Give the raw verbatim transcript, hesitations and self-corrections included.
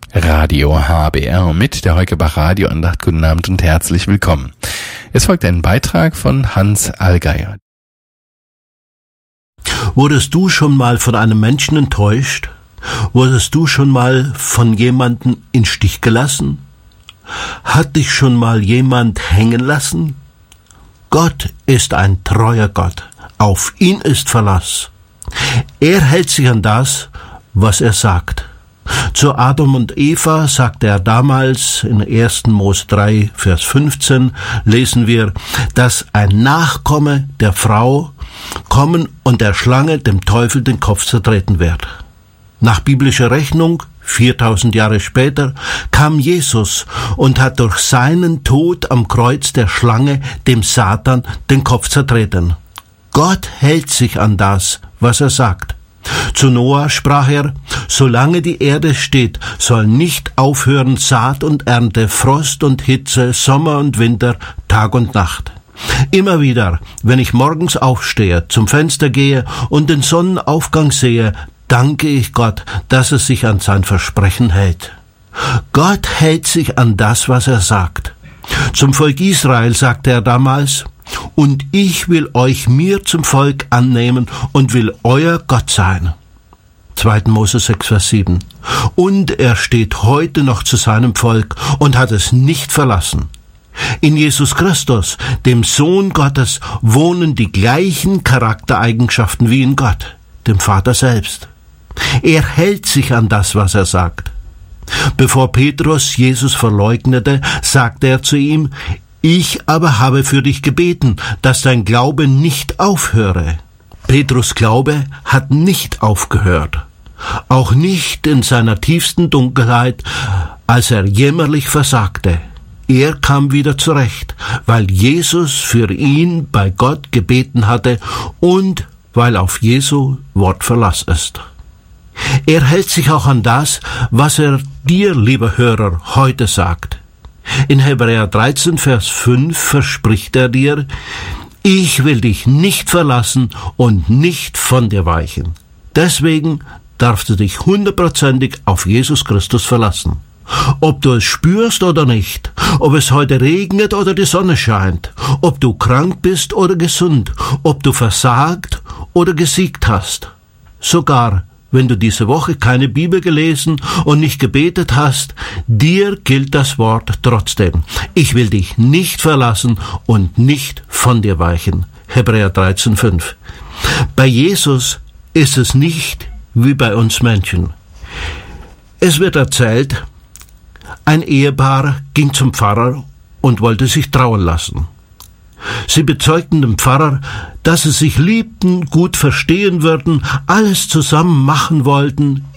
Radio H B R mit der Heukebach Radioandacht. Guten Abend und herzlich willkommen. Es folgt ein Beitrag von Hans Allgeier. Wurdest du schon mal von einem Menschen enttäuscht? Wurdest du schon mal von jemandem in Stich gelassen? Hat dich schon mal jemand hängen lassen? Gott ist ein treuer Gott. Auf ihn ist Verlass. Er hält sich an das, was er sagt. Zu Adam und Eva sagte er damals, in ersten Mose drei, Vers fünfzehn, lesen wir, dass ein Nachkomme der Frau kommen und der Schlange, dem Teufel, den Kopf zertreten wird. Nach biblischer Rechnung, viertausend Jahre später, kam Jesus und hat durch seinen Tod am Kreuz der Schlange, dem Satan, den Kopf zertreten. Gott hält sich an das, was er sagt. Zu Noah sprach er, solange die Erde steht, soll nicht aufhören Saat und Ernte, Frost und Hitze, Sommer und Winter, Tag und Nacht. Immer wieder, wenn ich morgens aufstehe, zum Fenster gehe und den Sonnenaufgang sehe, danke ich Gott, dass er sich an sein Versprechen hält. Gott hält sich an das, was er sagt. Zum Volk Israel sagte er damals, und ich will euch mir zum Volk annehmen und will euer Gott sein. zweiten Mose sechs, Vers sieben. Und er steht heute noch zu seinem Volk und hat es nicht verlassen. In Jesus Christus, dem Sohn Gottes, wohnen die gleichen Charaktereigenschaften wie in Gott, dem Vater selbst. Er hält sich an das, was er sagt. Bevor Petrus Jesus verleugnete, sagte er zu ihm, ich aber habe für dich gebeten, dass dein Glaube nicht aufhöre. Petrus' Glaube hat nicht aufgehört, auch nicht in seiner tiefsten Dunkelheit, als er jämmerlich versagte. Er kam wieder zurecht, weil Jesus für ihn bei Gott gebeten hatte und weil auf Jesu Wort Verlass ist. Er hält sich auch an das, was er dir, lieber Hörer, heute sagt. In Hebräer dreizehn, Vers fünf verspricht er dir, ich will dich nicht verlassen und nicht von dir weichen. Deswegen darfst du dich hundertprozentig auf Jesus Christus verlassen. Ob du es spürst oder nicht, ob es heute regnet oder die Sonne scheint, ob du krank bist oder gesund, ob du versagt oder gesiegt hast, sogar wenn du diese Woche keine Bibel gelesen und nicht gebetet hast, dir gilt das Wort trotzdem. Ich will dich nicht verlassen und nicht von dir weichen. Hebräer dreizehn, fünf. Bei Jesus ist es nicht wie bei uns Menschen. Es wird erzählt, ein Ehepaar ging zum Pfarrer und wollte sich trauen lassen. Sie bezeugten dem Pfarrer, dass sie sich liebten, gut verstehen würden, alles zusammen machen wollten,